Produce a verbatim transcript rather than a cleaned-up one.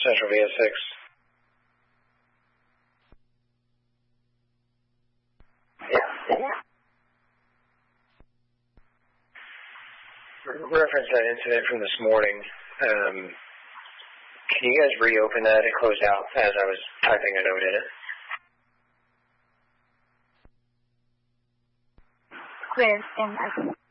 Central V S six. Reference that incident from this morning. Um, can you guys reopen that? It closed out as I was typing a note in it. Where? And I